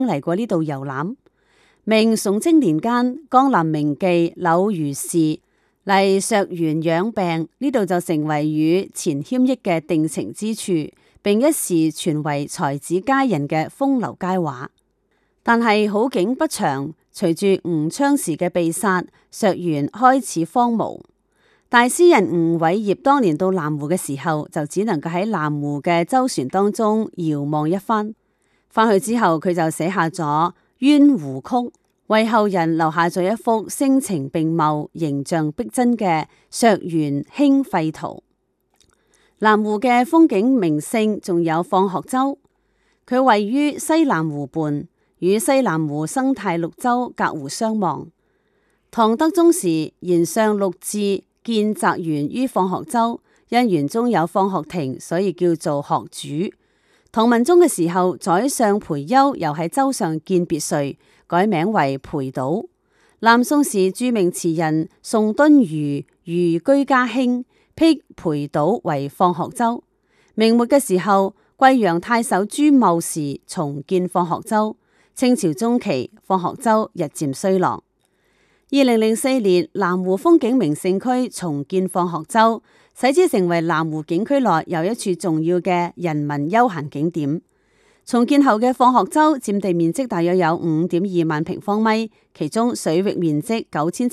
嚟過呢度遊覽。明崇禎年間，江南名妓柳如是嚟石原養病，呢度就成為與錢謙益嘅定情之處，並一時傳為才子佳人嘅風流佳話。但係好景不長，隨住吳昌時嘅被殺，石原開始荒蕪。大詩人吳偉業當年到南湖嘅時候，就只能夠喺南湖嘅舟船當中遙望一番。翻去之後，佢就寫下咗《鳶湖曲》，為後人留下咗一幅聲情並茂、形象逼真嘅石原興廢圖。南湖嘅風景名勝仲有放學洲，佢位於西南湖畔，與西南湖生態綠洲隔湖相望。唐德宗時，賢相陸贄建宅園於放學洲，因園中有放學亭，所以叫做學主。唐文宗嘅時候，宰相裴休又喺洲上建別墅，改名為裴島。南宋時著名詞人宋敦儒寓居嘉興，辟裴島為放學洲。明末嘅時候，貴陽太守朱茂時重建放學洲。清朝中期，放學洲日漸衰落。2004年，南湖風景名勝區重建放學洲，使之成為南湖景區內又一處重要嘅人民休閒景點。重建後嘅放學洲佔地面積大約有5.2萬平方米，其中水域面積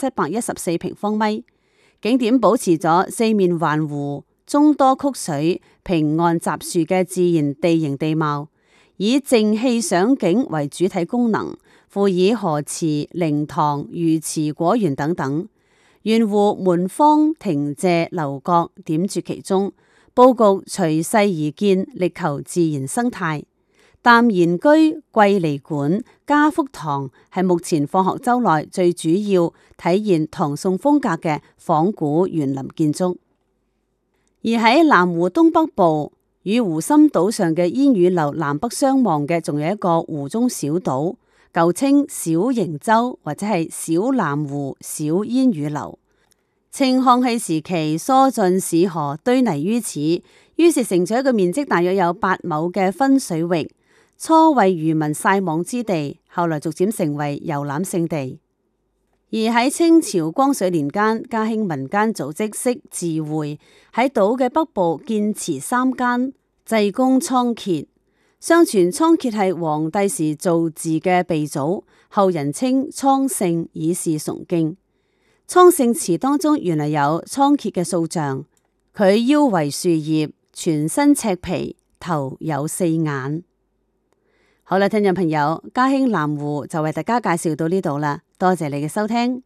9714平方米。景點保持咗四面環湖、中多曲水、平岸雜樹嘅自然地形地貌，以靜氣賞景為主體功能，附以河池、靈堂、魚池、果園等等。沿湖門坊、亭榭、樓閣點綴其中，佈局隨勢而建，力求自然生態。淡賢居、桂離館、嘉福堂係目前放學洲內最主要體現唐宋風格嘅仿古園林建築。而喺南湖東北部，與湖心島上嘅煙雨樓南北相望嘅，仲有一個湖中小島，舊稱小瀛洲或者係小南湖、小煙雨樓。清康熙時期，疏浚市河堆泥於此，於是成咗一個面積大約有8畝嘅分水域，初為漁民曬網之地，後來逐漸成為遊覽勝地。而喺清朝光緒年間，嘉興民間組織式自會喺島嘅北部建祠3間，祭供倉頡。相傳倉頡係皇帝時造字嘅鼻祖，後人稱倉聖，以示崇敬。倉聖祠當中原來有倉頡嘅塑像，佢腰圍樹葉，全身赤皮，頭有4眼。好啦，聽眾朋友，嘉興南湖就為大家介紹到呢度啦，多謝你嘅收聽。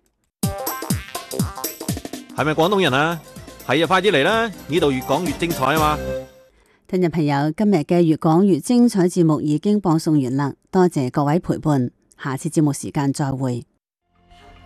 係咪廣東人啊？係啊，快啲嚟啦！呢度越講越精彩啊嘛！ 聽眾朋友，今日嘅越講越精彩節目已經播送完啦，多謝各位陪伴，下次節目時間再會。